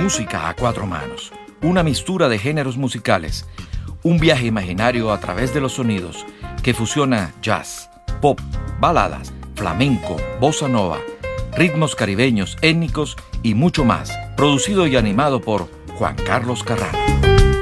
Música a cuatro manos, una mistura de géneros musicales, un viaje imaginario a través de los sonidos que fusiona jazz, pop, baladas, flamenco, bossa nova, ritmos caribeños, étnicos y mucho más, producido y animado por Juan Carlos Carrano.